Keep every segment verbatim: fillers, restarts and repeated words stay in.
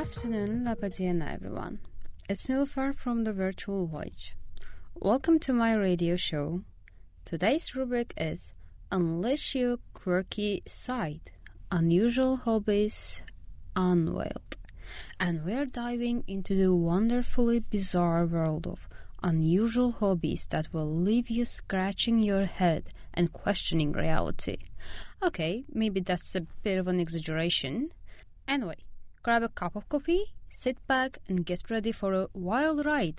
afternoon, Labadiana everyone. It's Nilüfer from the Virtual Voyage. Welcome to my radio show. Today's rubric is Unleash Your Quirky Side, Unusual Hobbies Unveiled. And we're diving into the wonderfully bizarre world of unusual hobbies that will leave you scratching your head and questioning reality. Okay, maybe that's a bit of an exaggeration. Anyway, grab a cup of coffee, sit back, and get ready for a wild ride.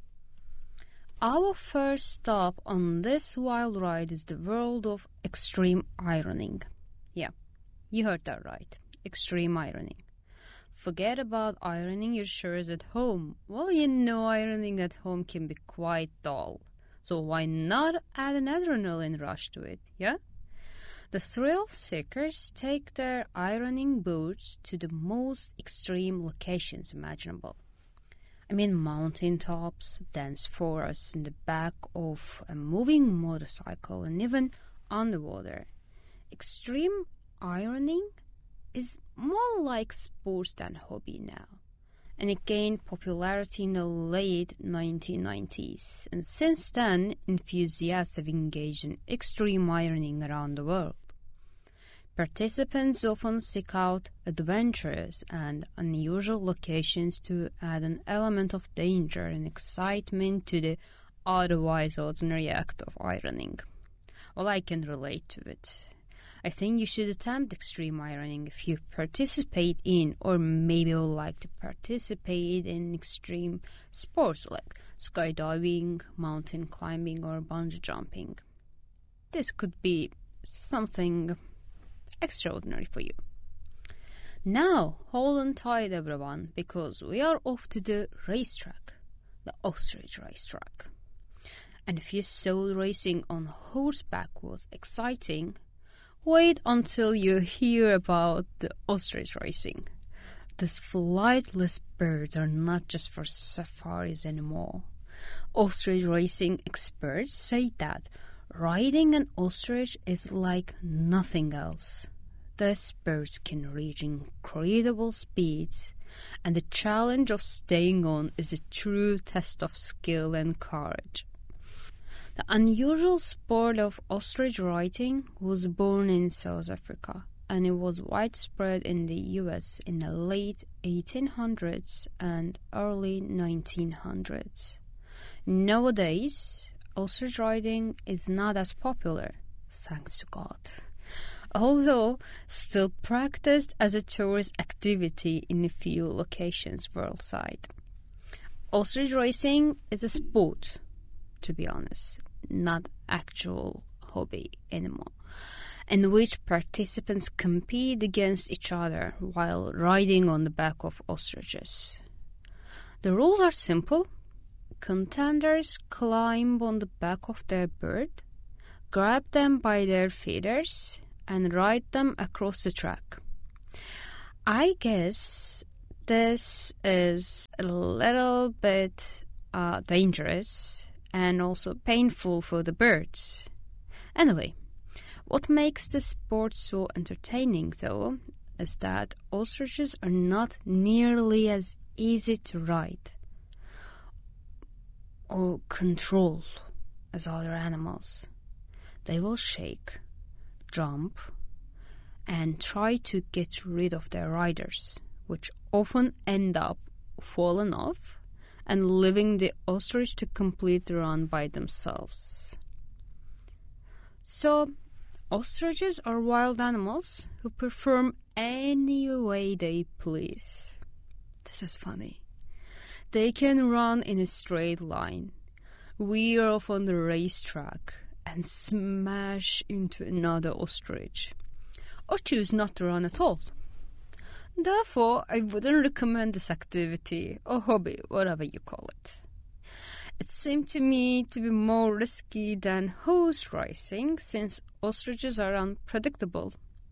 Our first stop on this wild ride is the world of extreme ironing. Yeah, you heard that right. Extreme ironing. Forget about ironing your shirts at home. Well, you know ironing at home can be quite dull. So why not add an adrenaline rush to it, yeah? The thrill seekers take their ironing boots to the most extreme locations imaginable. I mean mountain tops, dense forests in the back of a moving motorcycle, and even underwater. Extreme ironing is more like sports than hobby now, and it gained popularity in the late nineteen nineties, and since then enthusiasts have engaged in extreme ironing around the world. Participants often seek out adventurous and unusual locations to add an element of danger and excitement to the otherwise ordinary act of ironing. Well, I can relate to it. I think you should attempt extreme ironing if you participate in, or maybe would like to participate in extreme sports like skydiving, mountain climbing, or bungee jumping. This could be something extraordinary for you. Now, hold on tight everyone, because we are off to the racetrack, the ostrich racetrack. And if you thought racing on horseback was exciting, wait until you hear about the ostrich racing. These flightless birds are not just for safaris anymore. Ostrich racing experts say that riding an ostrich is like nothing else. These birds can reach incredible speeds, and the challenge of staying on is a true test of skill and courage. The unusual sport of ostrich riding was born in South Africa, and it was widespread in the U S in the late eighteen hundreds and early nineteen hundreds. Nowadays, ostrich riding is not as popular, thanks to God, although still practiced as a tourist activity in a few locations worldwide. Ostrich racing is a sport, to be honest, not actual hobby anymore, in which participants compete against each other while riding on the back of ostriches. The rules are simple. Contenders climb on the back of their bird, grab them by their feathers, and ride them across the track. I guess this is a little bit uh, dangerous and also painful for the birds. Anyway, what makes the sport so entertaining, though, is that ostriches are not nearly as easy to ride or control as other animals. They will shake, jump, and try to get rid of their riders, which often end up falling off and leaving the ostrich to complete the run by themselves. So, ostriches are wild animals who perform any way they please. This is funny. They can run in a straight line, veer off on the racetrack, and smash into another ostrich, or choose not to run at all. Therefore, I wouldn't recommend this activity or hobby, whatever you call it. It seemed to me to be more risky than horse racing, since ostriches are unpredictable.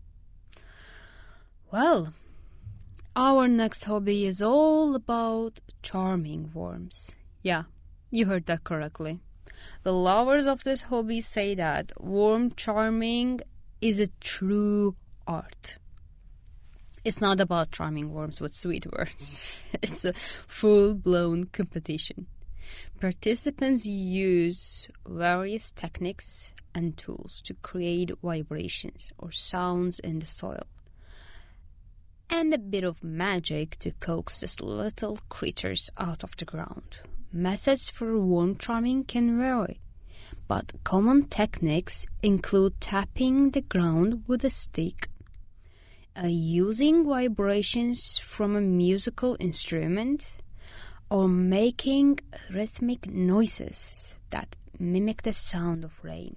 Well, our next hobby is all about charming worms. Yeah, you heard that correctly. The lovers of this hobby say that worm charming is a true art. It's not about charming worms with sweet words. It's a full-blown competition. Participants use various techniques and tools to create vibrations or sounds in the soil, and a bit of magic to coax these little creatures out of the ground. Methods for worm charming can vary, but common techniques include tapping the ground with a stick, uh, using vibrations from a musical instrument, or making rhythmic noises that mimic the sound of rain.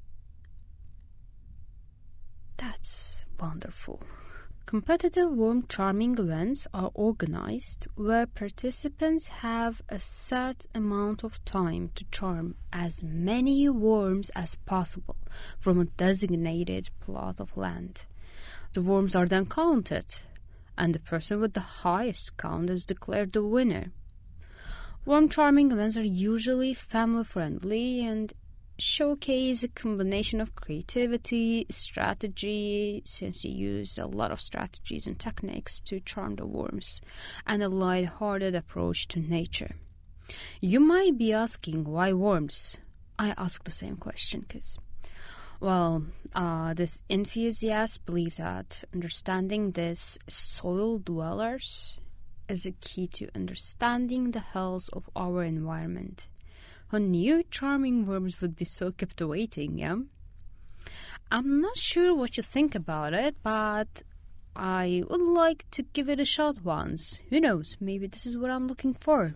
That's wonderful. Competitive worm charming events are organized where participants have a set amount of time to charm as many worms as possible from a designated plot of land. The worms are then counted, and the person with the highest count is declared the winner. Worm charming events are usually family-friendly and showcase a combination of creativity, strategy, since you use a lot of strategies and techniques to charm the worms, and a light-hearted approach to nature. You might be asking, why worms? I ask the same question because, well, uh, this enthusiast believe that understanding these soil dwellers is a key to understanding the health of our environment. Who knew charming worms would be so captivating, yeah? I'm not sure what you think about it, but I would like to give it a shot once. Who knows, maybe this is what I'm looking for.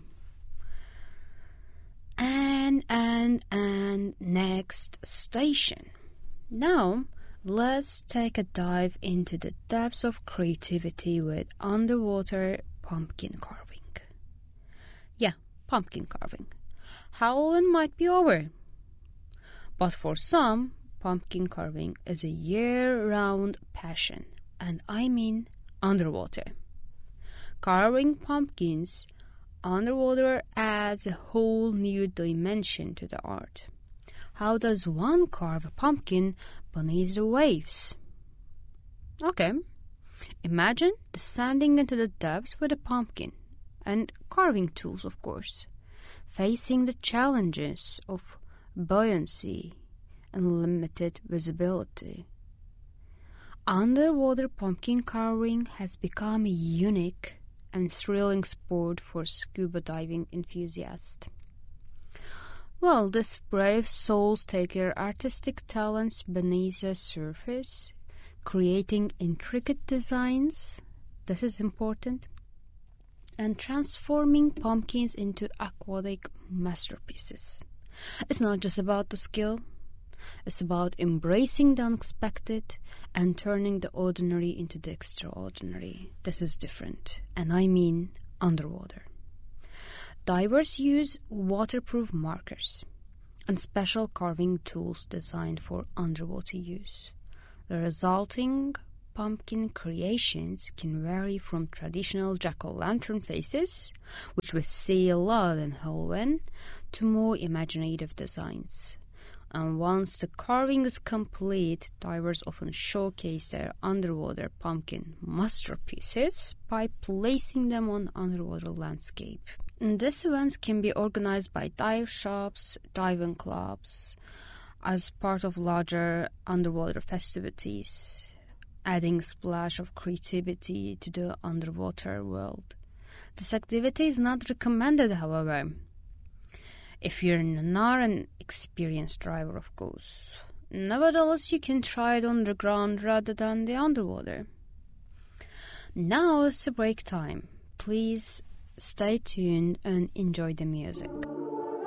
And, and, and next station. Now, let's take a dive into the depths of creativity with underwater pumpkin carving. Yeah, pumpkin carving. Halloween might be over, but for some, pumpkin carving is a year-round passion, and I mean underwater. Carving pumpkins underwater adds a whole new dimension to the art. How does one carve a pumpkin beneath the waves? Okay, imagine descending into the depths with a pumpkin, and carving tools, of course, facing the challenges of buoyancy and limited visibility. Underwater pumpkin carving has become a unique and thrilling sport for scuba diving enthusiasts. Well, these brave souls take their artistic talents beneath the surface, creating intricate designs, this is important, and transforming pumpkins into aquatic masterpieces. It's not just about the skill, it's about embracing the unexpected and turning the ordinary into the extraordinary. This is different, and I mean underwater. Divers use waterproof markers and special carving tools designed for underwater use. The resulting pumpkin creations can vary from traditional jack-o'-lantern faces, which we see a lot in Halloween, to more imaginative designs. And once the carving is complete, divers often showcase their underwater pumpkin masterpieces by placing them on underwater landscape. And these events can be organized by dive shops, diving clubs, as part of larger underwater festivities, adding a splash of creativity to the underwater world. This activity is not recommended, however, if you're not an experienced diver, of course. Nevertheless, you can try it on the ground rather than the underwater. Now it's a break time. Please stay tuned and enjoy the music.